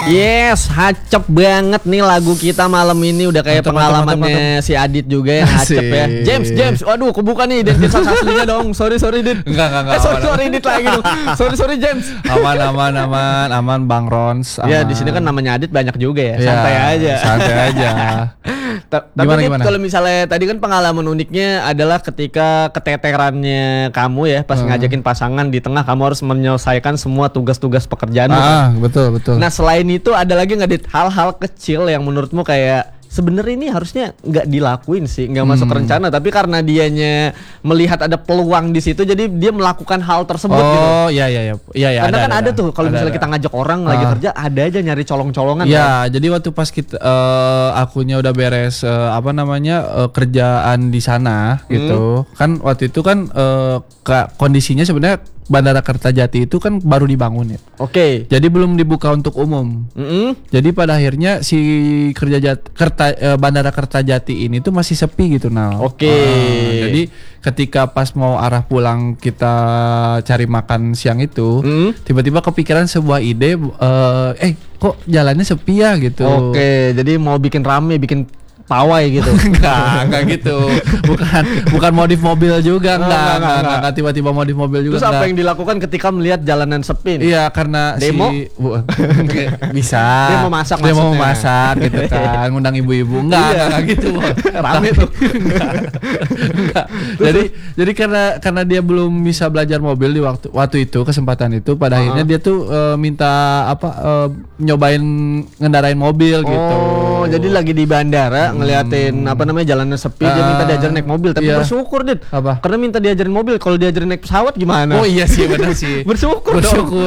Yes, hacep banget nih lagu kita malam ini. Udah kayak pengalamannya si Adit juga yang hacep ya. James, waduh kebuka nih identitas aslinya dong. Sorry Dit. Enggak. Sorry Dit lagi dong. Sorry James. Aman Bang Rons. Ya di sini kan namanya Adit banyak juga ya. Santai aja. Tapi gimana? Kalau misalnya tadi kan pengalaman uniknya adalah ketika keteterannya kamu ya pas ngajakin pasangan di tengah kamu harus menyelesaikan semua tugas-tugas pekerjaan. Betul. Nah selain itu ada lagi nggak Dit hal-hal kecil yang menurutmu kayak sebenarnya ini harusnya nggak dilakuin sih, nggak masuk rencana, tapi karena dianya melihat ada peluang di situ, jadi dia melakukan hal tersebut gitu. Oh iya. Karena ada tuh kalau misalnya kita ngajak orang lagi kerja, ada aja nyari colong-colongan. Ya, jadi waktu pas kita akunya udah beres kerjaan di sana gitu, kan waktu itu kan kondisinya sebenarnya Bandara Kertajati itu kan baru dibangun ya. Oke. Jadi belum dibuka untuk umum. Jadi pada akhirnya si Bandara Kertajati ini tuh masih sepi gitu Oke. Jadi ketika pas mau arah pulang kita cari makan siang itu, tiba-tiba kepikiran sebuah ide, kok jalannya sepi ya gitu. Oke. Jadi mau bikin rame, bikin pawai gitu. Enggak gitu. Bukan modif mobil juga, enggak tiba-tiba modif mobil juga. Terus apa yang dilakukan ketika melihat jalanan sepi nih? Iya, karena demo? Bisa. Dia mau masak gitu kan, ngundang ibu-ibu. Enggak gitu. Rame tuh. Enggak. Jadi karena dia belum bisa belajar mobil di waktu itu, kesempatan itu, pada akhirnya dia tuh minta nyobain ngendarain mobil gitu. Oh, jadi lagi di bandara ngeliatin jalanan sepi, dia minta diajarin naik mobil, tapi bersyukur Dit. Apa? Karena minta diajarin mobil, kalau diajarin naik pesawat gimana? Oh iya sih, benar sih. bersyukur.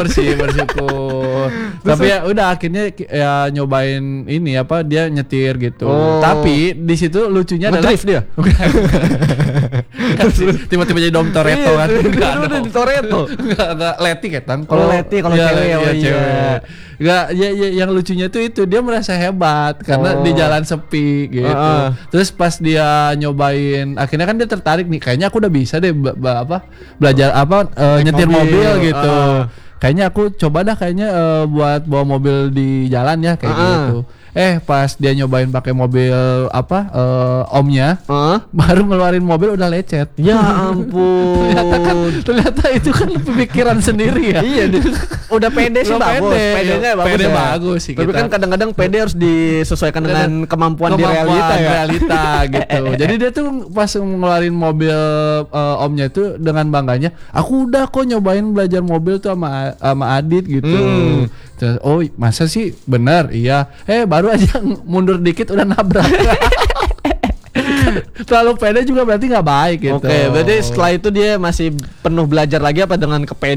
Tapi ya udah akhirnya ya nyobain ini dia nyetir gitu. Tapi di situ lucunya adalah drift dia. Tiba-tiba jadi Dom Toretto kan. Udah di Toretto. Enggak Leti ketang. Kalau cewek cewek. Enggak, yang lucunya tuh itu dia merasa hebat karena di jalan sepi gitu. Terus pas dia nyobain, akhirnya kan dia tertarik nih, kayaknya aku udah bisa deh belajar nyetir mobil gitu. Kayaknya aku coba dah buat bawa mobil di jalan ya kayak gitu. Pas dia nyobain pakai mobil omnya, baru ngeluarin mobil udah lecet. Ya ampun. Ternyata itu kan pemikiran sendiri ya. Iya, udah pede sih bagus. Pedenya bagus sih. Tapi kan kadang-kadang pede harus disesuaikan dengan kemampuan di realita gitu. Jadi dia tuh pas ngeluarin mobil omnya itu dengan bangganya, aku udah kok nyobain belajar mobil tuh sama Adit gitu. Terus, oh masa sih benar? Iya. Baru aja mundur dikit udah nabrak. Terlalu pede juga berarti nggak baik gitu. Oke, berarti setelah itu dia masih penuh belajar lagi apa dengan kepedean